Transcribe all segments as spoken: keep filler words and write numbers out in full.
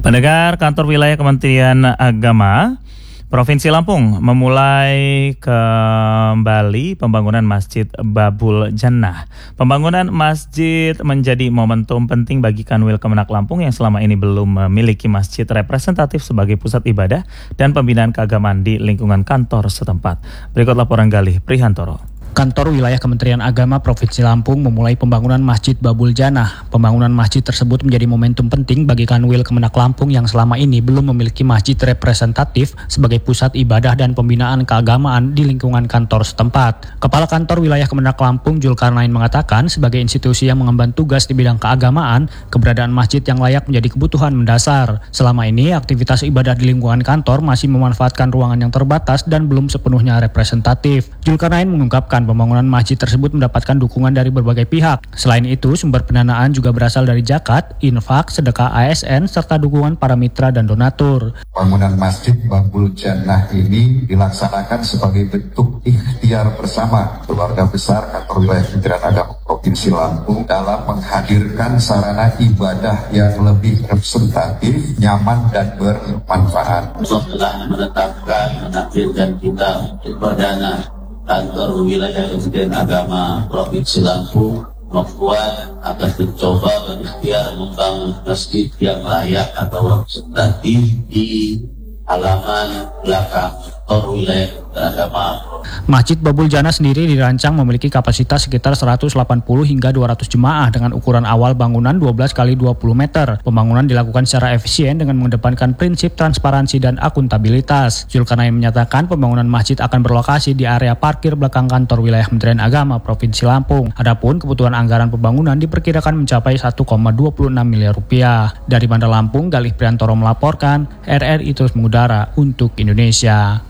Pendengar, kantor wilayah Kementerian Agama Provinsi Lampung memulai kembali pembangunan Masjid Babul Jannah. Pembangunan masjid menjadi momentum penting bagi Kanwil Kemenak Lampung yang selama ini belum memiliki masjid representatif sebagai pusat ibadah dan pembinaan keagamaan di lingkungan kantor setempat. Berikut laporan Galih Prihantoro. Kantor Wilayah Kementerian Agama Provinsi Lampung memulai pembangunan Masjid Babul Jannah. Pembangunan masjid tersebut menjadi momentum penting bagi Kanwil Kemenak Lampung yang selama ini belum memiliki masjid representatif sebagai pusat ibadah dan pembinaan keagamaan di lingkungan kantor setempat. Kepala Kantor Wilayah Kemenak Lampung Zulkarnain mengatakan sebagai institusi yang mengemban tugas di bidang keagamaan, keberadaan masjid yang layak menjadi kebutuhan mendasar. Selama ini aktivitas ibadah di lingkungan kantor masih memanfaatkan ruangan yang terbatas dan belum sepenuhnya representatif. Zulkarnain mengungkapkan pembangunan masjid tersebut mendapatkan dukungan dari berbagai pihak. Selain itu, sumber pendanaan juga berasal dari zakat, infak, sedekah A S N, serta dukungan para mitra dan donatur. Bangunan Masjid Babul Jannah ini dilaksanakan sebagai bentuk ikhtiar bersama keluarga besar Kantor Wilayah Kementerian Agama Provinsi Lampung dalam menghadirkan sarana ibadah yang lebih representatif, nyaman, dan bermanfaat. Allah telah menetapkan menakdirkan kita untuk berdana Kantor Wilayah Kementerian Agama Provinsi Lampung membuat akan mencoba berikhtiar membangun masjid yang layak atau representatif di halaman belakang Kantor Wilayah Kementerian Agama. Masjid Babul Jannah sendiri dirancang memiliki kapasitas sekitar seratus delapan puluh hingga dua ratus jemaah dengan ukuran awal bangunan dua belas kali dua puluh meter. Pembangunan dilakukan secara efisien dengan mengedepankan prinsip transparansi dan akuntabilitas. Zulkarnain menyatakan pembangunan masjid akan berlokasi di area parkir belakang Kantor Wilayah Kementerian Agama Provinsi Lampung. Adapun kebutuhan anggaran pembangunan diperkirakan mencapai satu koma dua puluh enam miliar rupiah. Dari Bandar Lampung, Galih Prihantoro melaporkan, R R I terus mengudara untuk Indonesia.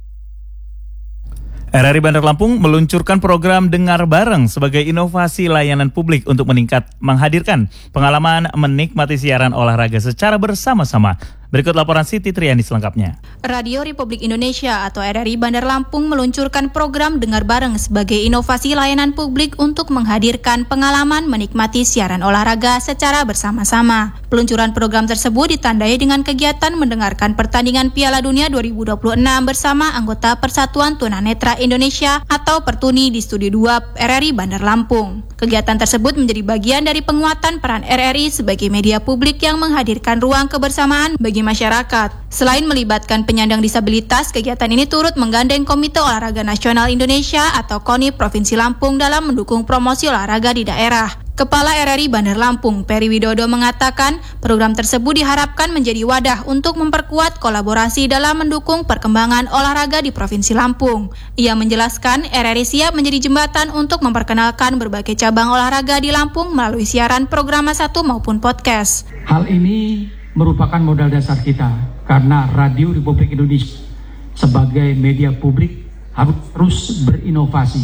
R R I Bandar Lampung meluncurkan program Dengar Bareng sebagai inovasi layanan publik untuk meningkat menghadirkan pengalaman menikmati siaran olahraga secara bersama-sama. Berikut laporan Siti Triani selengkapnya. Radio Republik Indonesia atau R R I Bandar Lampung meluncurkan program Dengar Bareng sebagai inovasi layanan publik untuk menghadirkan pengalaman menikmati siaran olahraga secara bersama-sama. Peluncuran program tersebut ditandai dengan kegiatan mendengarkan pertandingan Piala Dunia dua ribu dua puluh enam bersama anggota Persatuan Tunanetra Indonesia atau Pertuni di Studio dua R R I Bandar Lampung. Kegiatan tersebut menjadi bagian dari penguatan peran R R I sebagai media publik yang menghadirkan ruang kebersamaan bagi masyarakat. Selain melibatkan penyandang disabilitas, kegiatan ini turut menggandeng Komite Olahraga Nasional Indonesia atau KONI Provinsi Lampung dalam mendukung promosi olahraga di daerah. Kepala R R I Bandar Lampung, Peri Widodo mengatakan, program tersebut diharapkan menjadi wadah untuk memperkuat kolaborasi dalam mendukung perkembangan olahraga di Provinsi Lampung. Ia menjelaskan, R R I siap menjadi jembatan untuk memperkenalkan berbagai cabang olahraga di Lampung melalui siaran program satu maupun podcast. Hal ini merupakan modal dasar kita karena Radio Republik Indonesia sebagai media publik harus terus berinovasi.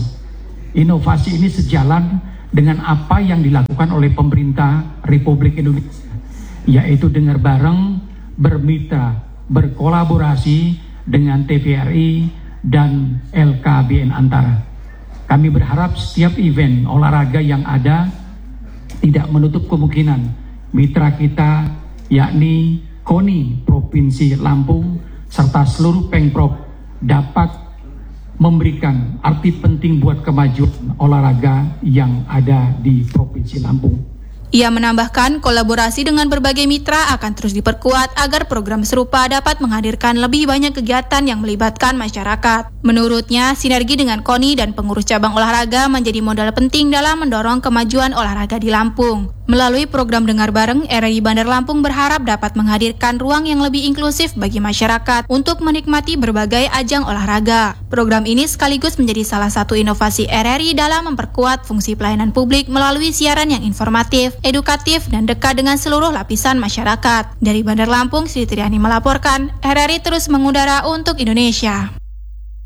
Inovasi ini sejalan dengan apa yang dilakukan oleh pemerintah Republik Indonesia, yaitu dengar bareng, bermitra, berkolaborasi dengan T V R I dan L K B N Antara. Kami berharap setiap event olahraga yang ada tidak menutup kemungkinan mitra kita yakni KONI Provinsi Lampung serta seluruh Pengprov dapat memberikan arti penting buat kemajuan olahraga yang ada di Provinsi Lampung. Ia menambahkan kolaborasi dengan berbagai mitra akan terus diperkuat agar program serupa dapat menghadirkan lebih banyak kegiatan yang melibatkan masyarakat. Menurutnya, sinergi dengan KONI dan pengurus cabang olahraga menjadi modal penting dalam mendorong kemajuan olahraga di Lampung. Melalui program Dengar Bareng, R R I Bandar Lampung berharap dapat menghadirkan ruang yang lebih inklusif bagi masyarakat untuk menikmati berbagai ajang olahraga. Program ini sekaligus menjadi salah satu inovasi R R I dalam memperkuat fungsi pelayanan publik melalui siaran yang informatif, edukatif, dan dekat dengan seluruh lapisan masyarakat. Dari Bandar Lampung, Siti Triani melaporkan, R R I terus mengudara untuk Indonesia.